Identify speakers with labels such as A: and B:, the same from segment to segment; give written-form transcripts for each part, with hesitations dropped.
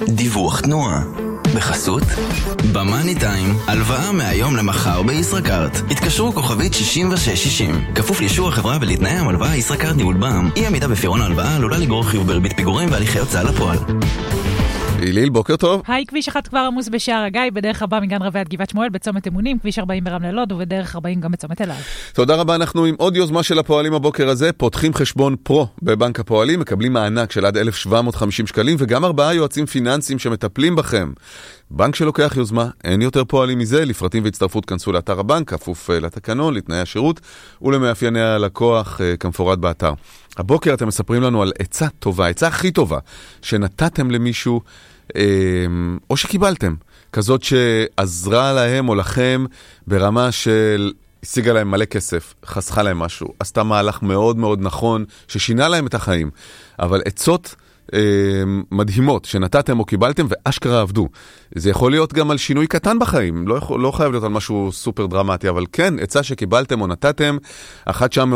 A: דיווח תנועה בחסות במאני טיים, הלוואה מהיום למחר בישראכרט. התקשרו כוכבית 6660, כפוף לאישור החברה ולתנאי המלוואה. ישראכרט ניהול בע"מ. אי עמידה בפירעון ההלוואה עלולה לגרור חיוב בריבית פיגורים והליכי הוצאה לפועל.
B: איליל, בוקר טוב.
C: היי, כביש 1 כבר עמוס בשער הגיא, בדרך הבא מגן רבי עד גבעת שמואל, בצומת אמונים, כביש 40 ברמלה לוד, ובדרך 40 גם בצומת אלעד.
B: תודה רבה, אנחנו עם עוד יוזמה של הפועלים הבוקר הזה, פותחים חשבון פרו בבנק הפועלים, מקבלים מענק של עד 1,750 שקלים, וגם 4 יועצים פיננסיים שמטפלים בכם. בנק שלוקח יוזמה, אין יותר פועלים מזה, לפרטים והצטרפות כנסו לאתר הבנק, כפוף לתקנון, לתנאי השירות, ולמאפייני הלקוח כמפורט באתר. הבוקר אתם מספרים לנו על עצה טובה, עצה הכי טובה, שנתתם למישהו, או שקיבלתם, כזאת שעזרה להם או לכם ברמה של השיגה להם מלא כסף, חסכה להם משהו, עשתה מהלך מאוד מאוד נכון, ששינה להם את החיים, אבל עצות מדהימות שנתתם או קיבלתם ואשכרה עבדו. זה יכול להיות גם על שינוי קטן בחיים, לא חייב להיות על משהו סופר דרמטי, אבל כן, עצה שקיבלתם או נתתם, 1-972-9999,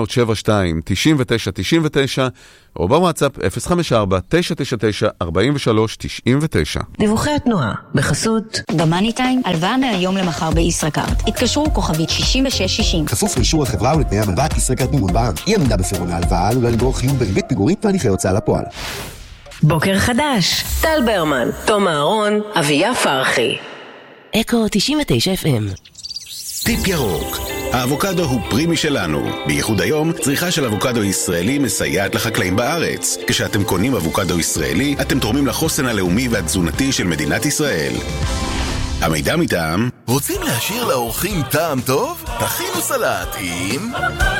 B: או בוואטסאפ 054-999-4399.
D: דיווחי התנועה בחסות
E: במאני טיים, הלוואה מהיום למחר בישראכרט. התקשרו כוכבית 6660,
F: כפוף לאישור החברה ולתנאי המלוואה. ישראכרט ניהול בע"מ. אי עמידה בפירעון ההלוואה עלולה לגרור חיוב בריבית פיגורים והליכי הוצאה לפועל.
D: בוקר חדש, טל ברמן, תום אהרון, אביה פרחי. אקו 99 FM.
G: טיפ ירוק. האבוקדו הוא פרי משלנו. בייחוד היום, צריכה של אבוקדו ישראלי מסייעת לחקלאים בארץ. כשאתם קונים אבוקדו ישראלי, אתם תורמים לחוסן הלאומי והתזונתי של מדינת ישראל. המידע מטעם.
A: רוצים להשאיר לאורחים טעם טוב? תכינו סלט עם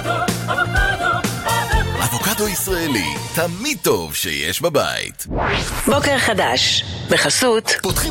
A: אבוקדו ישראלי, תמיד טוב שיש בבית.
D: בוקר חדש בחסות
A: פותחים